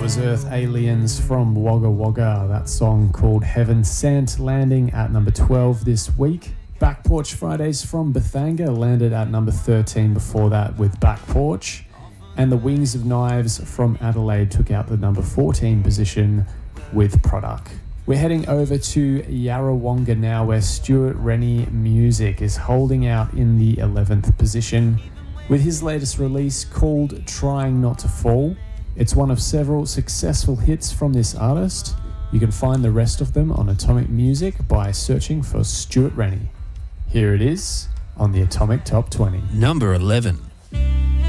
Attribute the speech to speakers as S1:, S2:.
S1: was Earth Aliens from Wagga Wagga. That song called Heaven Sent, landing at number 12 this week. Back Porch Fridays from Bethanga landed at number 13 before that with Back Porch. And the Wings of Knives from Adelaide took out the number 14 position with Product. We're heading over to Yarrawonga now, where Stuart Rennie Music is holding out in the 11th position with his latest release called Trying Not to Fall. It's one of several successful hits from this artist. You can find the rest of them on Atomic Music by searching for Stuart Rennie. Here it is on the Atomic Top 20.
S2: Number 11.